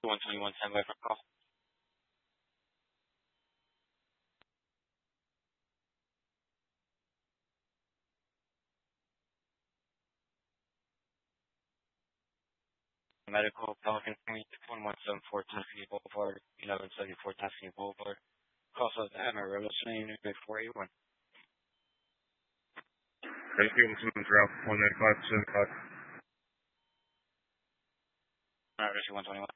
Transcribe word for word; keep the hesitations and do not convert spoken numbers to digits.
one twenty-one, standby for call. Medical Pelican Point, one one seven four Tuscany Boulevard, eleven seventy-four Tuscany Boulevard. Call us at Amarillo, Spain, four eight one. Thank you, Simmons Route one nine five seven five. Alright, one twenty-one.